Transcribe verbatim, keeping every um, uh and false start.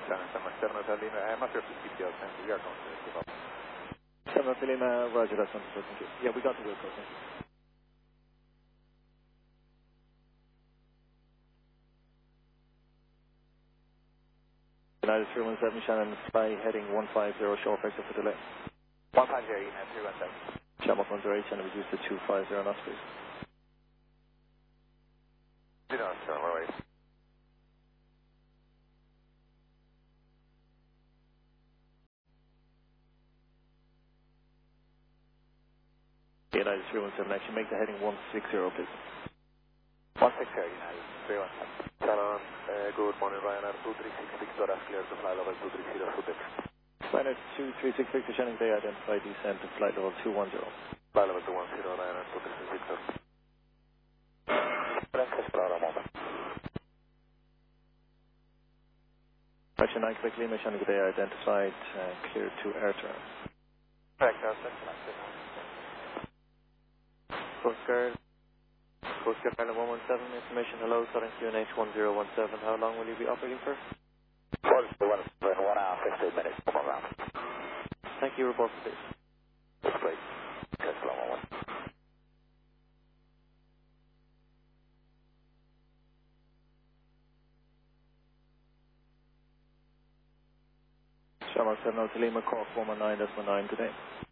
San Externo to Lima, I'm not sure if it's details, thank you. We are going to give up. Externo to Lima, roger, that's understood, thank you. Yeah, we got the Wilco, thank you. United three one seven, Shannon, fly heading one five zero, show effective for delay. one five zero, United three one seven. Shamrock one zero eight, Shannon, reduce to two five zero knots, please. two knots, sir, all right. United three one seven, actually make the heading one six zero, please. one six zero, United three one seven. Salon, uh, good morning, Ryanair two three six Victor, clear to fly level two three zero, Sudex. Ryanair two three six Victor, Shannon, they identify descent to flight level two one zero. Fly level two one zero, Ryanair two three six Victor. Breakfast for a moment. Action nine, Quebec Lima, Shannon, they identified uh, clear to air turn. Correct, that's excellent. Coast Guard, Coast Guard Pilot one one seven, information, hello, starting Q N H one zero one seven, how long will you be operating for? one one one hour, fifteen minutes, come around. Thank you, report please. That's great. Okay, slow moment. Shamrock seven oh to Lima, Cork one one nine, that's one nine today.